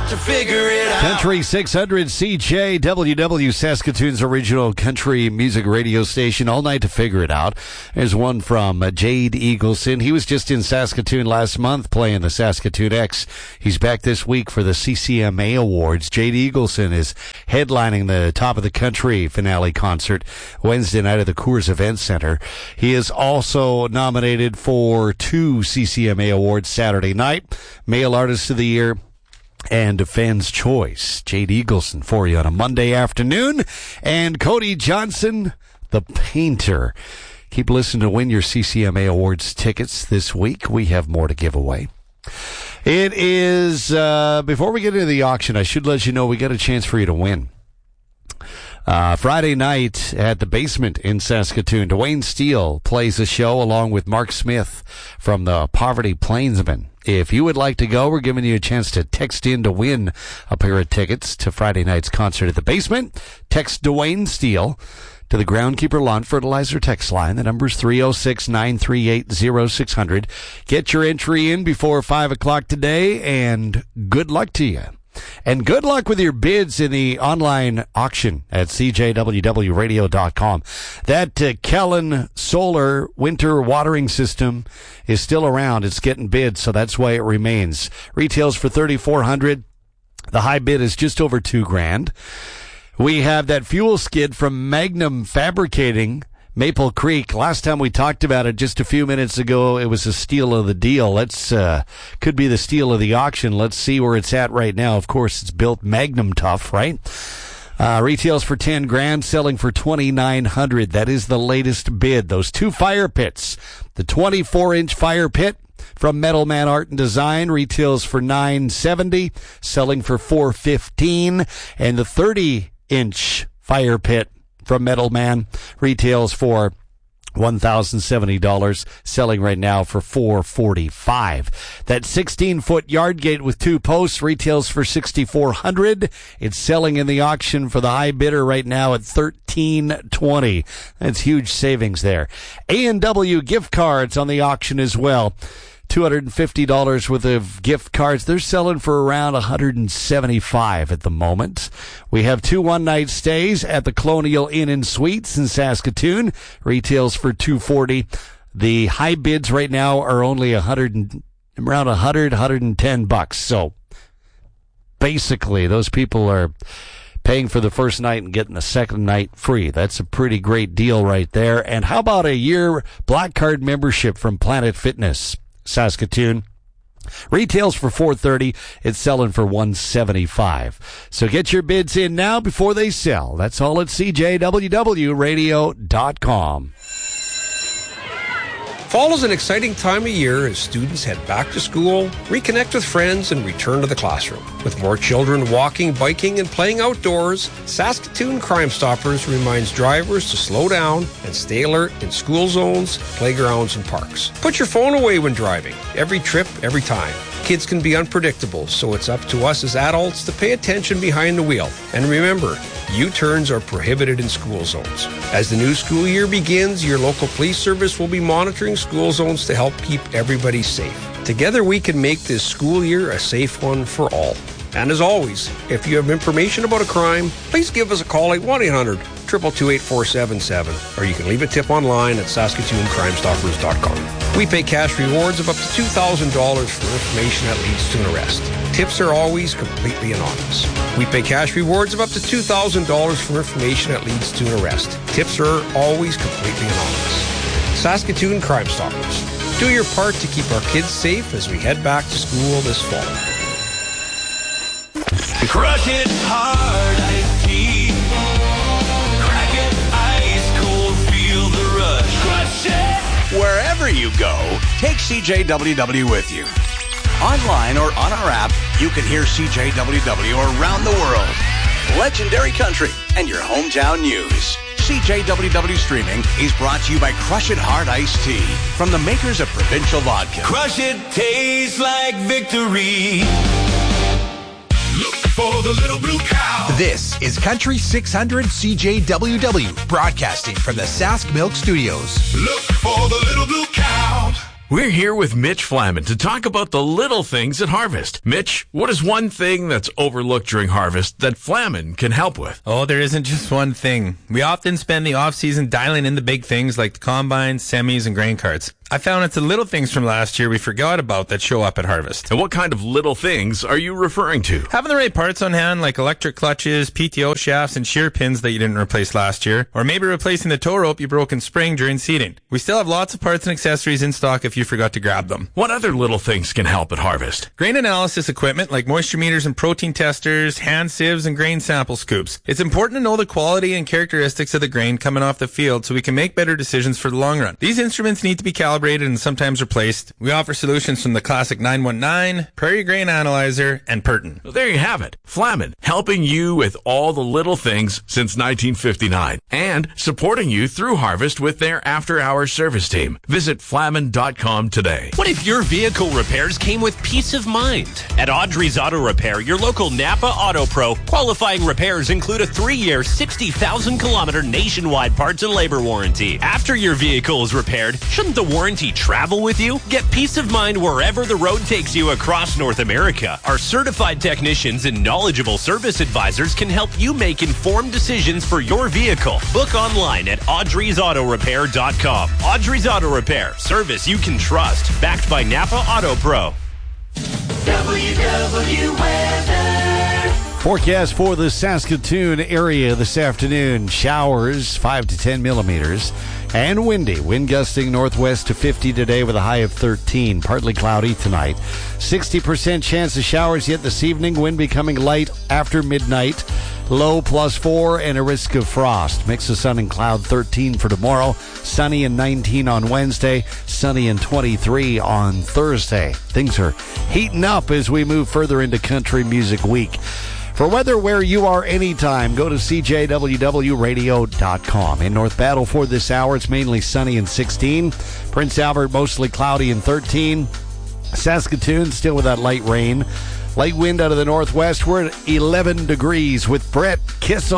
to figure it out. Country 600 CJWW, Saskatoon's original country music radio station. All night to figure it out. There's one from Jade Eagleson. He was just in Saskatoon last month playing the Saskatoon X. He's back this week for the CCMA Awards. Jade Eagleson is headlining the Top of the Country finale concert Wednesday night at the Coors Event Center. He is also nominated for 2 CCMA Awards Saturday night. Male Artist of the Year and Fans' Choice. Jade Eagleson for you on a Monday afternoon. And Cody Johnson, the painter. Keep listening to win your CCMA Awards tickets this week. We have more to give away. It is, before we get into the auction, I should let you know we got a chance for you to win. Friday night at the Basement in Saskatoon, Dwayne Steele plays a show along with Mark Smith from the Poverty Plainsmen. If you would like to go, we're giving you a chance to text in to win a pair of tickets to Friday night's concert at the Basement. Text Dwayne Steele to the Groundkeeper Lawn Fertilizer text line. The number is 306-938-0600. Get your entry in before 5 o'clock today, and good luck to you. And good luck with your bids in the online auction at cjwwradio.com. That Kellen Solar winter watering system is still around. It's getting bids, so that's why it remains. Retails for $3,400. The high bid is just over $2,000. We have that fuel skid from Magnum Fabricating, Maple Creek. Last time we talked about it just a few minutes ago, it was a steal of the deal. Let's could be the steal of the auction. Let's see where it's at right now. Of course, it's built Magnum tough, right? Retails for $10,000, selling for $2,900. That is the latest bid. Those 2 fire pits, the 24-inch fire pit from Metal Man Art and Design retails for $970, selling for $415, and the 30-inch fire pit from Metal Man retails for $1,070, selling right now for $445. That 16-foot yard gate with 2 posts retails for $6,400. It's selling in the auction for the high bidder right now at $1,320. That's huge savings there. A&W gift cards on the auction as well. $250 worth of gift cards. They're selling for around $175 at the moment. We have 2 one-night stays at the Colonial Inn and Suites in Saskatoon. Retails for $240. The high bids right now are only around $110. So basically, those people are paying for the first night and getting the second night free. That's a pretty great deal right there. And how about a year Black Card membership from Planet Fitness Saskatoon? Retails for $430. It's selling for $175. So get your bids in now before they sell. That's all at cjwwradio.com. Fall is an exciting time of year as students head back to school, reconnect with friends, and return to the classroom. With more children walking, biking, and playing outdoors, Saskatoon Crime Stoppers reminds drivers to slow down and stay alert in school zones, playgrounds, and parks. Put your phone away when driving. Every trip, every time. Kids can be unpredictable, so it's up to us as adults to pay attention behind the wheel. And remember, U-turns are prohibited in school zones. As the new school year begins, your local police service will be monitoring school zones to help keep everybody safe. Together we can make this school year a safe one for all. And as always, if you have information about a crime, please give us a call at 1-800-222-8477, or you can leave a tip online at SaskatoonCrimeStoppers.com. We pay cash rewards of up to $2,000 for information that leads to an arrest. Tips are always completely anonymous. We pay cash rewards of up to $2,000 for information that leads to an arrest. Tips are always completely anonymous. Saskatoon Crime Stoppers. Do your part to keep our kids safe as we head back to school this fall. Crush it hard, iced tea. Crack it ice cold, feel the rush. Crush it! Wherever you go, take CJWW with you. Online or on our app, you can hear CJWW around the world. Legendary country and your hometown news. CJWW Streaming is brought to you by Crush It Hard Iced Tea from the makers of Provincial Vodka. Crush it, tastes like victory. Look for the little blue cow. This is Country 600 CJWW, broadcasting from the Sask Milk Studios. Look for the little blue cow. We're here with Mitch Flaman to talk about the little things at Harvest. Mitch, what is one thing that's overlooked during harvest that Flaman can help with? Oh, there isn't just one thing. We often spend the off-season dialing in the big things like the combines, semis, and grain carts. I found it's the little things from last year we forgot about that show up at harvest. And what kind of little things are you referring to? Having the right parts on hand, like electric clutches, PTO shafts, and shear pins that you didn't replace last year. Or maybe replacing the tow rope you broke in spring during seeding. We still have lots of parts and accessories in stock if you forgot to grab them. What other little things can help at harvest? Grain analysis equipment like moisture meters and protein testers, hand sieves, and grain sample scoops. It's important to know the quality and characteristics of the grain coming off the field so we can make better decisions for the long run. These instruments need to be calibrated and sometimes replaced. We offer solutions from the classic 919, Prairie Grain Analyzer, and Purton. Well, there you have it. Flaman, helping you with all the little things since 1959 and supporting you through harvest with their after-hours service team. Visit Flaman.com today. What if your vehicle repairs came with peace of mind? At Audrey's Auto Repair, your local Napa Auto Pro, qualifying repairs include a 3-year, 60,000-kilometer nationwide parts and labor warranty. After your vehicle is repaired, shouldn't the warranty travel with you? Get peace of mind wherever the road takes you across North America. Our certified technicians and knowledgeable service advisors can help you make informed decisions for your vehicle. Book online at audreysautorepair.com. Audrey's Auto Repair. Service you can trust. Backed by Napa Auto Pro. WW Weather. Forecast for the Saskatoon area this afternoon. Showers, 5 to 10 millimeters. And windy. Wind gusting northwest to 50 today with a high of 13. Partly cloudy tonight. 60% chance of showers yet this evening. Wind becoming light after midnight. Low +4 and a risk of frost. Mix of sun and cloud 13 for tomorrow. Sunny and 19 on Wednesday. Sunny and 23 on Thursday. Things are heating up as we move further into Country Music Week. For weather where you are anytime, go to CJWWRadio.com. In North Battleford this hour, it's mainly sunny and 16. Prince Albert, mostly cloudy and 13. Saskatoon, still with that light rain. Light wind out of the northwest. We're at 11 degrees with Brett Kissel.